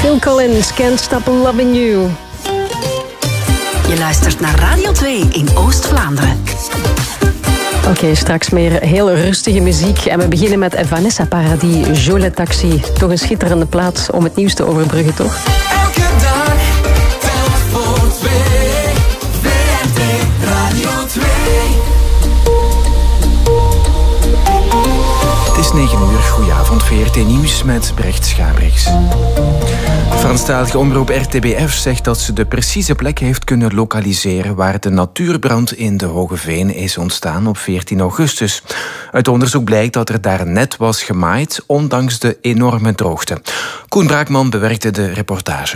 Phil Collins, Can't Stop Loving You. Je luistert naar Radio 2 in Oost-Vlaanderen. Oké, straks meer heel rustige muziek. En we beginnen met Vanessa Paradis, Jolie Taxi. Toch een schitterende plaat om het nieuws te overbruggen, toch? Elke dag, tel voor 2. VRT Radio 2. Het is 9 uur. Goedenavond, VRT Nieuws met Brecht Schabriks. De Franstalige omroep RTBF zegt dat ze de precieze plek heeft kunnen lokaliseren waar de natuurbrand in de Hogeveen is ontstaan op 14 augustus. Uit onderzoek blijkt dat er daar net was gemaaid, ondanks de enorme droogte. Koen Braakman bewerkte de reportage.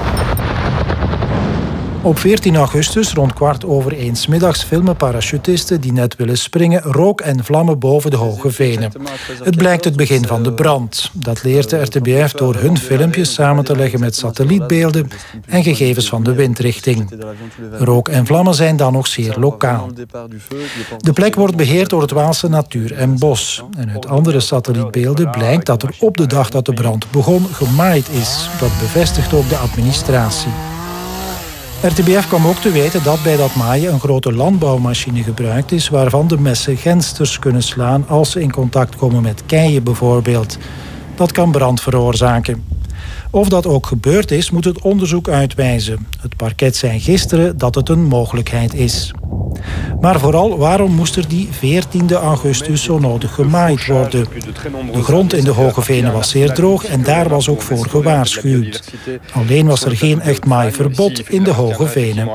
Op 14 augustus, rond 1:15 middags, filmen parachutisten die net willen springen rook en vlammen boven de Hoge Venen. Het blijkt het begin van de brand. Dat leert de RTBF door hun filmpjes samen te leggen met satellietbeelden en gegevens van de windrichting. Rook en vlammen zijn dan nog zeer lokaal. De plek wordt beheerd door het Waalse Natuur en Bos. En uit andere satellietbeelden blijkt dat er op de dag dat de brand begon gemaaid is. Dat bevestigt ook de administratie. RTBF kwam ook te weten dat bij dat maaien een grote landbouwmachine gebruikt is, waarvan de messen gensters kunnen slaan als ze in contact komen met keien bijvoorbeeld. Dat kan brand veroorzaken. Of dat ook gebeurd is, moet het onderzoek uitwijzen. Het parket zei gisteren dat het een mogelijkheid is. Maar vooral, waarom moest er die 14 augustus zo nodig gemaaid worden? De grond in de Hoge Venen was zeer droog en daar was ook voor gewaarschuwd. Alleen was er geen echt maaiverbod in de Hoge Venen.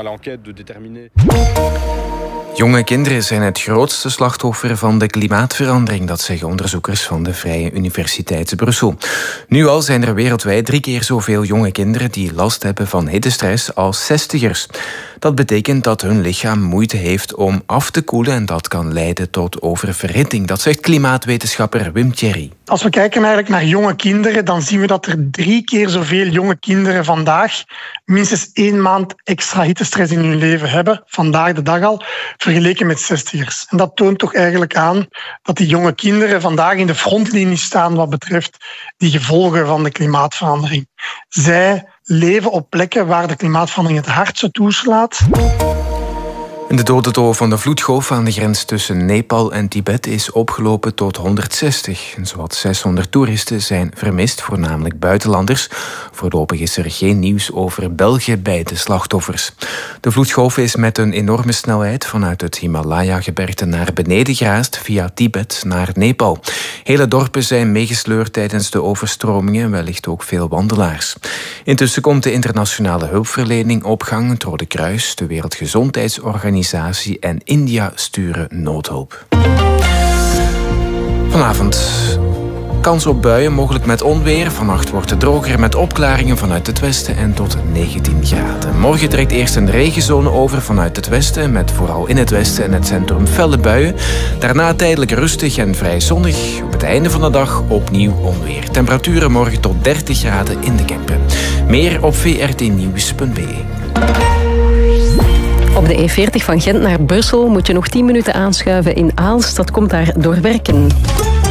Jonge kinderen zijn het grootste slachtoffer van de klimaatverandering, dat zeggen onderzoekers van de Vrije Universiteit Brussel. Nu al zijn er wereldwijd 3 keer zoveel jonge kinderen die last hebben van hittestress als 60ers. Dat betekent dat hun lichaam moeite heeft om af te koelen en dat kan leiden tot oververhitting. Dat zegt klimaatwetenschapper Wim Thierry. Als we kijken eigenlijk naar jonge kinderen, dan zien we dat er 3 keer zoveel jonge kinderen vandaag minstens 1 maand extra hittestress in hun leven hebben, vandaag de dag al, vergeleken met 60ers. En dat toont toch eigenlijk aan dat die jonge kinderen vandaag in de frontlinie staan wat betreft die gevolgen van de klimaatverandering. Zij leven op plekken waar de klimaatverandering het hardste toeslaat. De dodental van de vloedgolf aan de grens tussen Nepal en Tibet is opgelopen tot 160. Zowat 600 toeristen zijn vermist, voornamelijk buitenlanders. Voorlopig is er geen nieuws over België bij de slachtoffers. De vloedgolf is met een enorme snelheid vanuit het Himalaya-gebergte naar beneden geraast via Tibet naar Nepal. Hele dorpen zijn meegesleurd tijdens de overstromingen, wellicht ook veel wandelaars. Intussen komt de internationale hulpverlening op gang. Het Rode Kruis, de Wereldgezondheidsorganisatie en India sturen noodhulp. Vanavond kans op buien, mogelijk met onweer. Vannacht wordt het droger met opklaringen vanuit het westen en tot 19 graden. Morgen trekt eerst een regenzone over vanuit het westen, met vooral in het westen en het centrum felle buien. Daarna tijdelijk rustig en vrij zonnig. Op het einde van de dag opnieuw onweer. Temperaturen morgen tot 30 graden in de Kempen. Meer op vrtnieuws.be. Op de E40 van Gent naar Brussel moet je nog 10 minuten aanschuiven in Aalst. Dat komt daar door werken.